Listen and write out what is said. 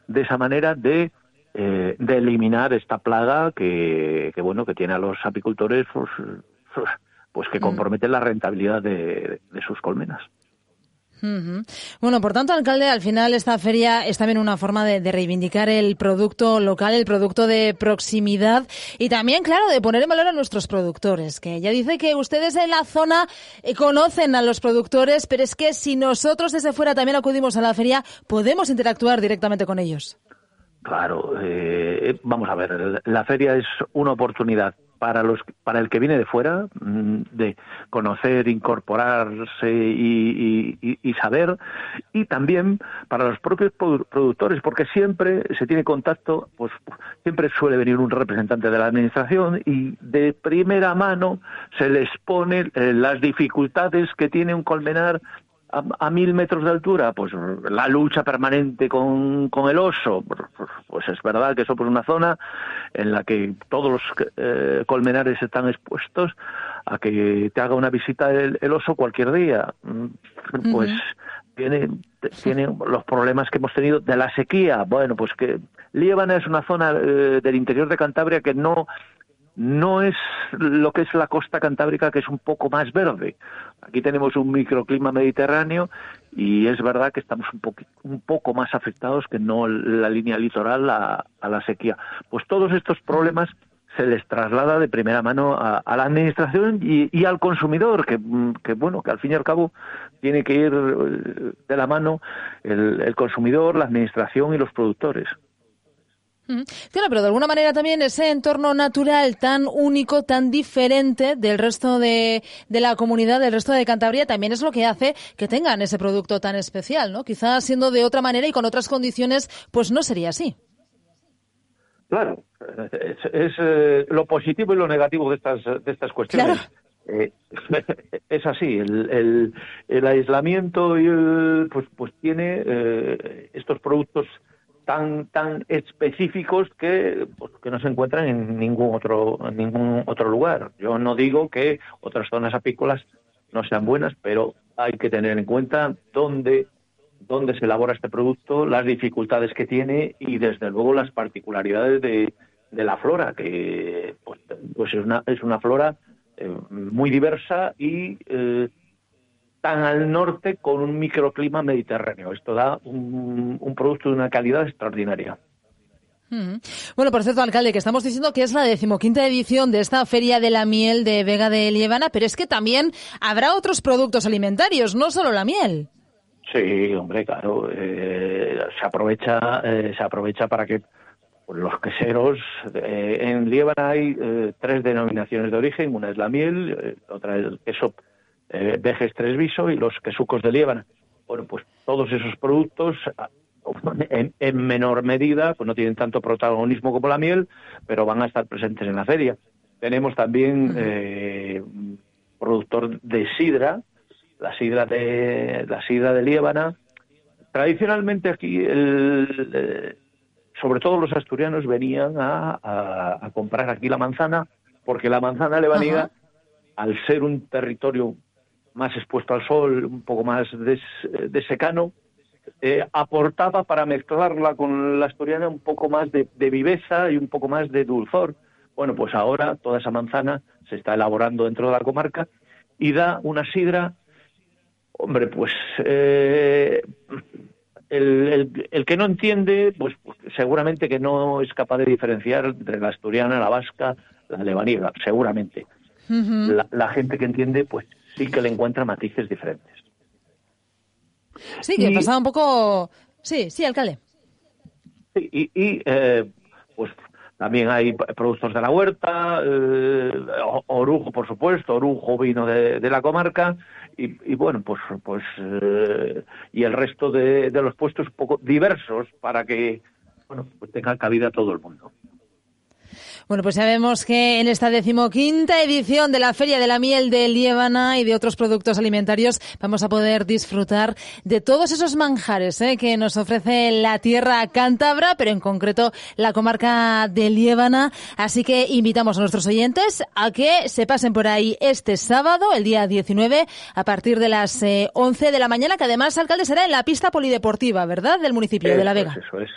de esa manera de eliminar esta plaga que tiene a los apicultores pues que compromete la rentabilidad de sus colmenas. Uh-huh. Bueno, por tanto, alcalde, al final esta feria es también una forma de reivindicar el producto local, el producto de proximidad y también, claro, de poner en valor a nuestros productores, que ya dice que ustedes en la zona conocen a los productores, pero es que si nosotros desde fuera también acudimos a la feria, podemos interactuar directamente con ellos. Claro, vamos a ver, la feria es una oportunidad para el que viene de fuera de conocer, incorporarse y saber, y también para los propios productores, porque siempre se tiene contacto, pues siempre suele venir un representante de la administración y de primera mano se les pone las dificultades que tiene un colmenar a 1.000 metros de altura, pues la lucha permanente con el oso, pues es verdad que eso es una zona en la que todos los colmenares están expuestos a que te haga una visita el oso cualquier día. Pues tiene los problemas que hemos tenido de la sequía. Bueno, pues que Liébana es una zona del interior de Cantabria que no es lo que es la costa cantábrica, que es un poco más verde. Aquí tenemos un microclima mediterráneo y es verdad que estamos un poco más afectados que no la línea litoral a la sequía. Pues todos estos problemas se les traslada de primera mano a la administración y al consumidor, que al fin y al cabo tiene que ir de la mano el consumidor, la administración y los productores. Claro, pero de alguna manera también ese entorno natural tan único, tan diferente del resto de la comunidad, del resto de Cantabria, también es lo que hace que tengan ese producto tan especial, ¿no? Quizás siendo de otra manera y con otras condiciones, pues no sería así. Claro, es lo positivo y lo negativo de estas cuestiones. Claro. Es así, el aislamiento y pues tiene estos productos tan específicos que no se encuentran en ningún otro lugar. Yo no digo que otras zonas apícolas no sean buenas, pero hay que tener en cuenta dónde se elabora este producto, las dificultades que tiene y desde luego las particularidades de la flora, que pues es una flora muy diversa y tan al norte con un microclima mediterráneo. Esto da un producto de una calidad extraordinaria. Bueno, por cierto, alcalde, que estamos diciendo que es la 15ª edición de esta Feria de la Miel de Vega de Liébana, pero es que también habrá otros productos alimentarios, no solo la miel. Sí, hombre, claro, se aprovecha para que los queseros, en Liébana hay 3 denominaciones de origen, una es la miel, otra es el queso Vejes Tresviso y los quesucos de Liébana. Bueno, pues todos esos productos en menor medida pues no tienen tanto protagonismo como la miel, pero van a estar presentes en la feria. Tenemos también productor de sidra, la sidra de Liébana. Tradicionalmente aquí sobre todo los asturianos venían a comprar aquí la manzana, porque la manzana lebanera, al ser un territorio más expuesto al sol, un poco más de secano, aportaba para mezclarla con la asturiana un poco más de viveza y un poco más de dulzor. Bueno, pues ahora toda esa manzana se está elaborando dentro de la comarca y da una sidra, hombre, pues el que no entiende, pues seguramente que no es capaz de diferenciar entre la asturiana, la vasca, la lebaniega, seguramente. La gente que entiende, pues sí que le encuentra matices diferentes. Sí, que pasaba un poco... Sí, alcalde. Sí, pues también hay productos de la huerta, orujo, por supuesto, orujo, vino de la comarca, y bueno, pues y el resto de los puestos un poco diversos para que, bueno, pues tenga cabida todo el mundo. Bueno, pues sabemos que en esta 15ª edición de la Feria de la Miel de Liébana y de otros productos alimentarios vamos a poder disfrutar de todos esos manjares que nos ofrece la tierra cántabra, pero en concreto la comarca de Liébana. Así que invitamos a nuestros oyentes a que se pasen por ahí este sábado, el día 19, a partir de las 11 de la mañana, que además, alcalde, será en la pista polideportiva, ¿verdad?, del municipio de La Vega. Eso es.